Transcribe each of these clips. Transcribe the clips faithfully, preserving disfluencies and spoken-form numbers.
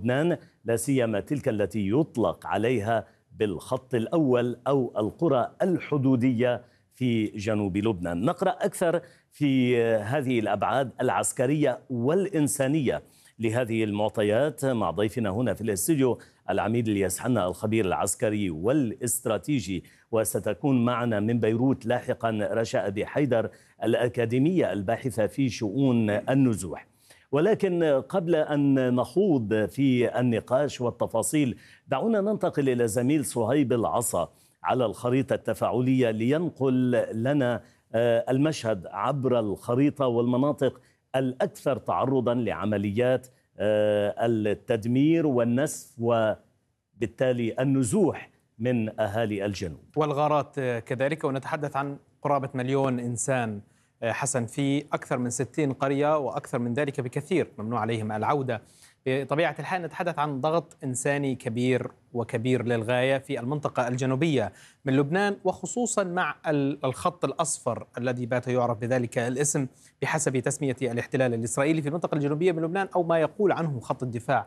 لبنان، لا سيما تلك التي يطلق عليها بالخط الأول أو القرى الحدودية في جنوب لبنان. نقرأ أكثر في هذه الأبعاد العسكرية والإنسانية لهذه المعطيات مع ضيفنا هنا في الاستوديو العميد الياس حنا الخبير العسكري والاستراتيجي، وستكون معنا من بيروت لاحقا رشا أبي حيدر الأكاديمية الباحثة في شؤون النزوح. ولكن قبل أن نخوض في النقاش والتفاصيل دعونا ننتقل إلى زميل صهيب العصا على الخريطة التفاعلية لينقل لنا المشهد عبر الخريطة والمناطق الأكثر تعرضا لعمليات التدمير والنسف وبالتالي النزوح من أهالي الجنوب والغارات كذلك. ونتحدث عن قرابة مليون إنسان حسن في أكثر من ستين قرية، وأكثر من ذلك بكثير ممنوع عليهم العودة. بطبيعة الحال نتحدث عن ضغط إنساني كبير وكبير للغاية في المنطقة الجنوبية من لبنان، وخصوصا مع الخط الأصفر الذي بات يعرف بذلك الاسم بحسب تسمية الاحتلال الإسرائيلي في المنطقة الجنوبية من لبنان، أو ما يقول عنه خط الدفاع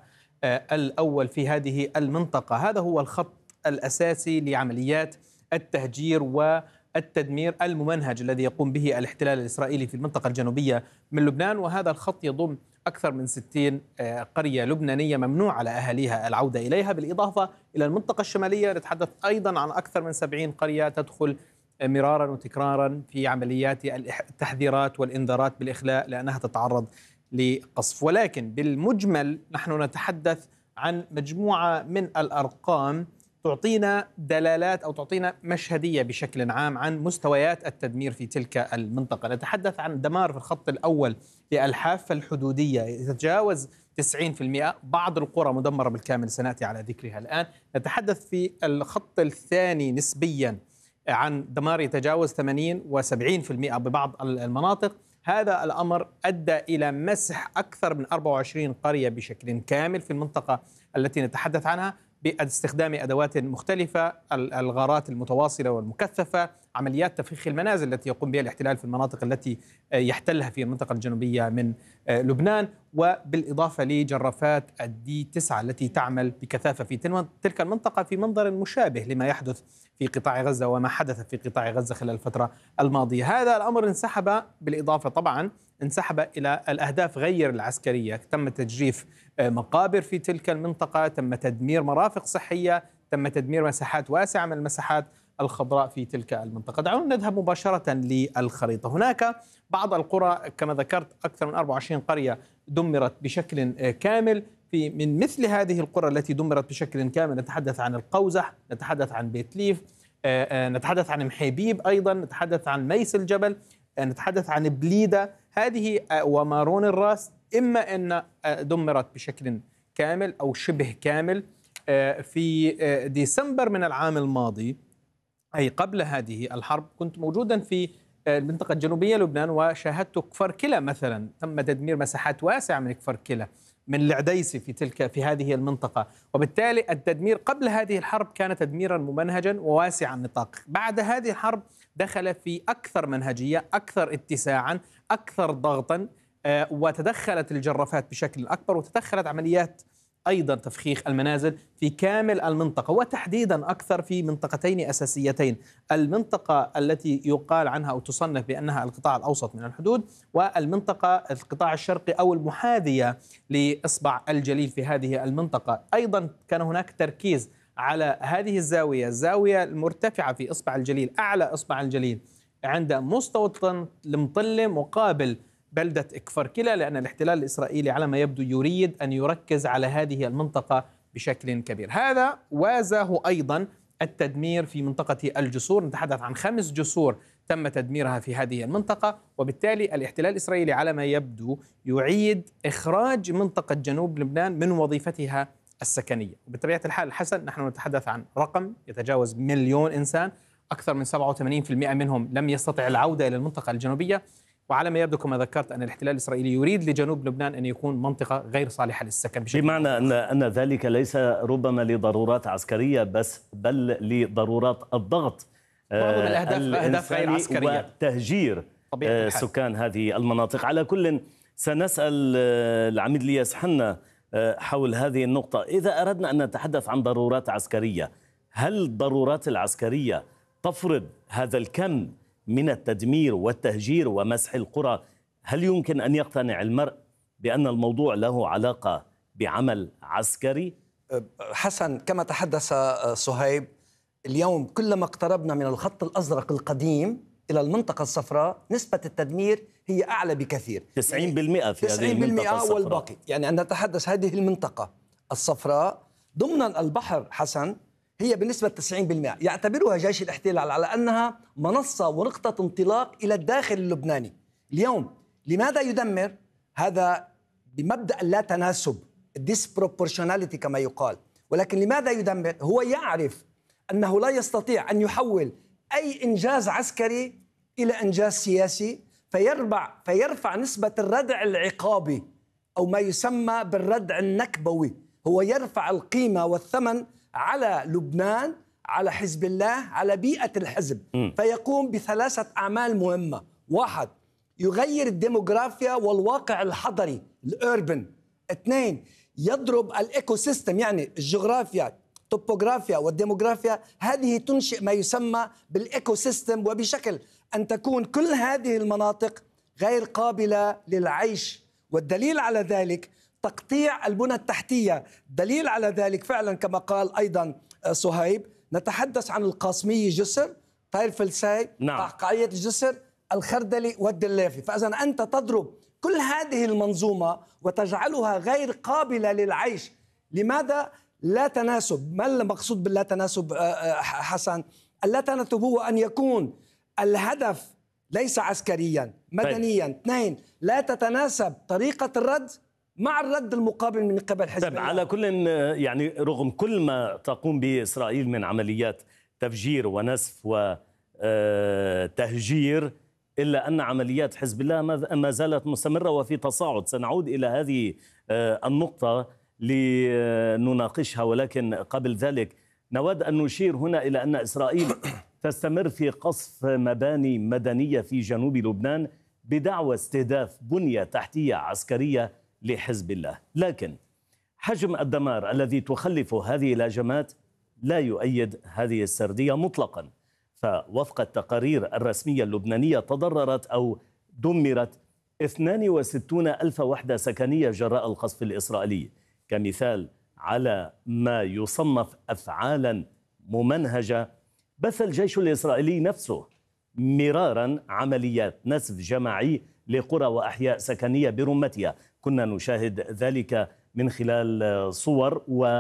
الأول في هذه المنطقة. هذا هو الخط الأساسي لعمليات التهجير والتدمير الممنهج الذي يقوم به الاحتلال الإسرائيلي في المنطقة الجنوبية من لبنان. وهذا الخط يضم أكثر من ستين قرية لبنانية ممنوع على أهاليها العودة إليها، بالإضافة إلى المنطقة الشمالية نتحدث أيضا عن أكثر من سبعين قرية تدخل مرارا وتكرارا في عمليات التحذيرات والإنذارات بالإخلاء لأنها تتعرض لقصف. ولكن بالمجمل نحن نتحدث عن مجموعة من الأرقام تعطينا دلالات أو تعطينا مشهدية بشكل عام عن مستويات التدمير في تلك المنطقة. نتحدث عن دمار في الخط الأول للحافة الحدودية يتجاوز تسعين بالمئة، بعض القرى مدمرة بالكامل سنأتي على ذكرها الآن. نتحدث في الخط الثاني نسبيا عن دمار يتجاوز ثمانين وسبعين بالمئة ببعض المناطق. هذا الأمر أدى إلى مسح أكثر من أربعة وعشرين قرية بشكل كامل في المنطقة التي نتحدث عنها باستخدام أدوات مختلفة، الغارات المتواصلة والمكثفة، عمليات تفخيخ المنازل التي يقوم بها الاحتلال في المناطق التي يحتلها في المنطقة الجنوبية من لبنان، وبالإضافة لجرافات الدي تسعة التي تعمل بكثافة في تلك المنطقة في منظر مشابه لما يحدث في قطاع غزة وما حدث في قطاع غزة خلال الفترة الماضية. هذا الأمر انسحب بالإضافة طبعا انسحب إلى الأهداف غير العسكرية. تم تجريف مقابر في تلك المنطقة، تم تدمير مرافق صحية، تم تدمير مساحات واسعة من المساحات الخضراء في تلك المنطقة. دعونا نذهب مباشرة للخريطة. هناك بعض القرى كما ذكرت أكثر من أربعة وعشرين قرية دمرت بشكل كامل. في من مثل هذه القرى التي دمرت بشكل كامل نتحدث عن القوزح، نتحدث عن بيت ليف، نتحدث عن محيبيب، أيضا نتحدث عن ميس الجبل، نتحدث عن بليدة هذه ومارون الراس، إما أن دمرت بشكل كامل أو شبه كامل. في ديسمبر من العام الماضي أي قبل هذه الحرب كنت موجودا في المنطقة الجنوبية لبنان وشاهدت كفر كلا مثلا، تم تدمير مساحات واسعة من كفر كلا من العديسي في تلك في هذه المنطقة. وبالتالي التدمير قبل هذه الحرب كان تدميرا ممنهجا وواسع النطاق. بعد هذه الحرب دخل في أكثر منهجية، أكثر اتساعا، أكثر ضغطا، وتدخلت الجرافات بشكل أكبر، وتدخلت عمليات أيضا تفخيخ المنازل في كامل المنطقة، وتحديدا أكثر في منطقتين أساسيتين: المنطقة التي يقال عنها أو تصنف بأنها القطاع الأوسط من الحدود، والمنطقة القطاع الشرقي أو المحاذية لإصبع الجليل في هذه المنطقة. أيضا كان هناك تركيز على هذه الزاوية، الزاوية المرتفعة في إصبع الجليل، أعلى إصبع الجليل عند مستوى المطلم مقابل بلدة كفر كلا، لأن الاحتلال الإسرائيلي على ما يبدو يريد أن يركز على هذه المنطقة بشكل كبير. هذا وازاه أيضا التدمير في منطقة الجسور، نتحدث عن خمس جسور تم تدميرها في هذه المنطقة. وبالتالي الاحتلال الإسرائيلي على ما يبدو يعيد إخراج منطقة جنوب لبنان من وظيفتها السكنية. وبطبيعة الحال حسن نحن نتحدث عن رقم يتجاوز مليون إنسان، أكثر من سبعة وثمانين بالمئة منهم لم يستطع العودة إلى المنطقة الجنوبية. وعلى ما يبدو كما ذكرت أن الاحتلال الإسرائيلي يريد لجنوب لبنان أن يكون منطقة غير صالحة للسكن بشكل بمعنى أن أن ذلك ليس ربما لضرورات عسكرية بس، بل لضرورات الضغط بعض الأهداف أهداف غير عسكرية وتهجير سكان هذه المناطق. على كل سنسأل العميد الياس حنا حول هذه النقطة. إذا أردنا أن نتحدث عن ضرورات عسكرية، هل الضرورات العسكرية تفرض هذا الكم من التدمير والتهجير ومسح القرى؟ هل يمكن أن يقتنع المرء بأن الموضوع له علاقة بعمل عسكري؟ حسن، كما تحدث صهيب، اليوم كلما اقتربنا من الخط الأزرق القديم إلى المنطقة الصفراء نسبة التدمير هي أعلى بكثير. تسعين بالمئة في هذه المنطقة الصفراء، والباقي يعني أن نتحدث هذه المنطقة الصفراء ضمن البحر حسن هي بنسبة تسعين بالمئة. يعتبرها جيش الاحتلال على أنها منصة ونقطة انطلاق إلى الداخل اللبناني. اليوم لماذا يدمر؟ هذا بمبدأ اللا تناسب، disproportionality كما يقال. ولكن لماذا يدمر؟ هو يعرف أنه لا يستطيع أن يحول أي إنجاز عسكري إلى إنجاز سياسي، فيرفع فيرفع نسبة الردع العقابي أو ما يسمى بالردع النكبوي. هو يرفع القيمة والثمن على لبنان، على حزب الله، على بيئة الحزب. م. فيقوم بثلاثة أعمال مهمة. واحد، يغير الديموغرافيا والواقع الحضري الأوربن. اثنين، يضرب الإيكو سيستم، يعني الجغرافيا، التوبوغرافيا والديموغرافيا، هذه تنشئ ما يسمى بالإيكو سيستم، وبشكل أن تكون كل هذه المناطق غير قابلة للعيش. والدليل على ذلك تقطيع البنى التحتية. دليل على ذلك فعلا كما قال أيضا صهيب، نتحدث عن القاسمية جسر، طير فلساي، نعم. قعقاعية الجسر، الخردلي والدلافي. فإذا أنت تضرب كل هذه المنظومة وتجعلها غير قابلة للعيش. لماذا؟ لا تناسب. ما المقصود باللا تناسب حسن؟ اللا تناسب هو أن يكون الهدف ليس عسكريا، مدنيا. اثنين، لا تتناسب طريقة الرد مع الرد المقابل من قبل حزب الله. على كل، يعني رغم كل ما تقوم به إسرائيل من عمليات تفجير ونسف وتهجير، إلا أن عمليات حزب الله ما زالت مستمرة وفي تصاعد. سنعود إلى هذه النقطة لنناقشها، ولكن قبل ذلك نود أن نشير هنا إلى أن إسرائيل تستمر في قصف مباني مدنية في جنوب لبنان بدعوى استهداف بنية تحتية عسكرية لحزب الله. لكن حجم الدمار الذي تخلفه هذه الهجمات لا يؤيد هذه السردية مطلقا. فوفق التقارير الرسمية اللبنانية تضررت أو دمرت اثنين وستين ألف وحدة سكنية جراء القصف الإسرائيلي. كمثال على ما يصنف أفعالا ممنهجة، بث الجيش الإسرائيلي نفسه مرارا عمليات نسف جماعي لقرى وأحياء سكنية برمتها. كنا نشاهد ذلك من خلال صور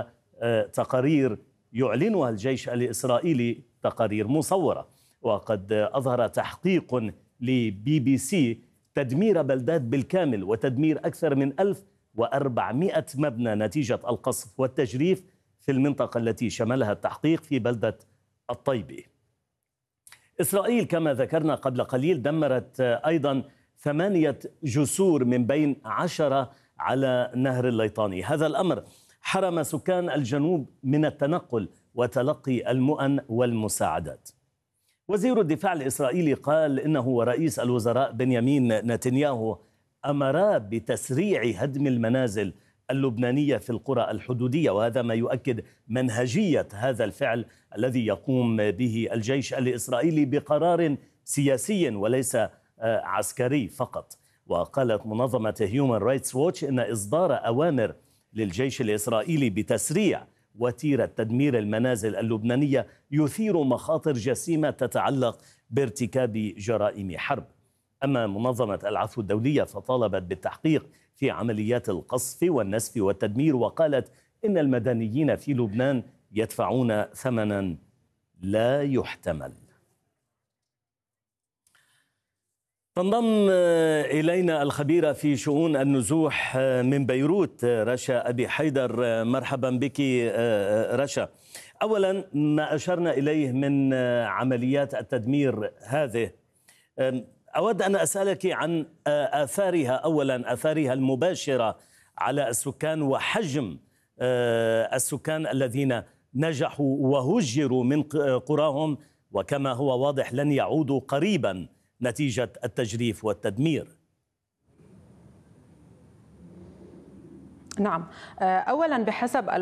وتقارير يعلنها الجيش الإسرائيلي، تقارير مصورة. وقد أظهر تحقيق لبي بي سي تدمير بلدات بالكامل وتدمير أكثر من ألف وأربعمائة مبنى نتيجة القصف والتجريف في المنطقة التي شملها التحقيق في بلدة الطيبة. إسرائيل كما ذكرنا قبل قليل دمرت أيضا ثمانية جسور من بين عشرة على نهر الليطاني. هذا الأمر حرم سكان الجنوب من التنقل وتلقي المؤن والمساعدات. وزير الدفاع الإسرائيلي قال إنه ورئيس الوزراء بنيامين نتنياهو أمرا بتسريع هدم المنازل اللبنانية في القرى الحدودية، وهذا ما يؤكد منهجية هذا الفعل الذي يقوم به الجيش الإسرائيلي بقرار سياسي وليس عسكري فقط. وقالت منظمة هيومان رايتس ووتش إن إصدار أوامر للجيش الإسرائيلي بتسريع وتيرة تدمير المنازل اللبنانية يثير مخاطر جسيمة تتعلق بارتكاب جرائم حرب. أما منظمة العفو الدولية فطالبت بالتحقيق في عمليات القصف والنسف والتدمير، وقالت إن المدنيين في لبنان يدفعون ثمنا لا يحتمل. تنضم إلينا الخبيرة في شؤون النزوح من بيروت رشا أبي حيدر. مرحبا بك رشا. أولا ما أشرنا إليه من عمليات التدمير هذه، أود أن أسألك عن آثارها. أولا آثارها المباشرة على السكان وحجم السكان الذين نجحوا وهجروا من قراهم، وكما هو واضح لن يعودوا قريبا نتيجة التجريف والتدمير. نعم، أولا بحسب